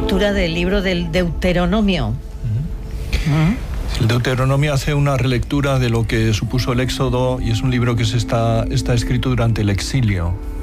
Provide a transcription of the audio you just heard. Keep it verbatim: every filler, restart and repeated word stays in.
lectura del libro del Deuteronomio. Uh-huh. Uh-huh. El Deuteronomio hace una relectura de lo que supuso el Éxodo y es un libro que se está, está escrito durante el exilio.